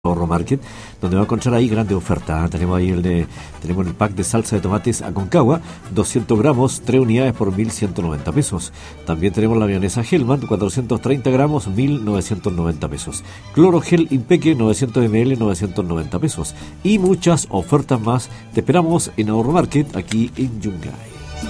Ahorro Market, donde va a encontrar ahí grandes ofertas. Tenemos el pack de salsa de tomates Aconcagua, 200 gramos, 3 unidades por 1.190 pesos. También tenemos la mayonesa Hellman, 430 gramos, 1.990 pesos. Clorogel Impeque, 900 ml, 990 pesos. Y muchas ofertas más. Te esperamos en Ahorro Market, aquí en Yungay.